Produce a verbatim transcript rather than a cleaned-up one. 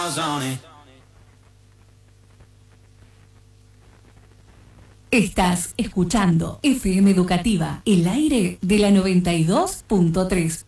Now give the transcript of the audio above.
miles on it. Estás escuchando F M Educativa, el aire de la noventa y dos punto tres.